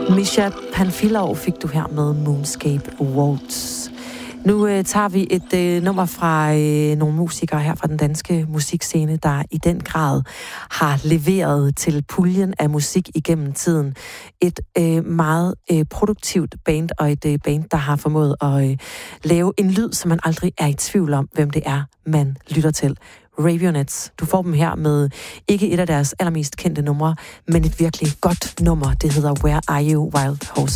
Misha Panfilov fik du her med Moonscape Waltz. Nu tager vi et nummer fra nogle musikere her fra den danske musikscene, der i den grad har leveret til puljen af musik igennem tiden. Et meget produktivt band, og et band, der har formået at lave en lyd, som man aldrig er i tvivl om, hvem det er, man lytter til. Ravionets. Du får dem her med ikke et af deres allermest kendte numre, men et virkelig godt nummer. Det hedder Where Are You, Wild Horse.